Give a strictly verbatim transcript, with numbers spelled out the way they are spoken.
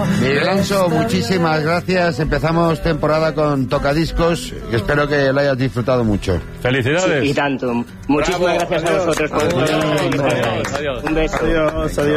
Miguel Alonso, muchísimas gracias. Empezamos temporada con Tocadiscos. Espero que lo hayas disfrutado mucho. Felicidades. Sí, y tanto. Muchísimas Bravo. gracias Adiós. a vosotros por Adiós. todo. Adiós. Adiós. Un beso. Adiós, adiós.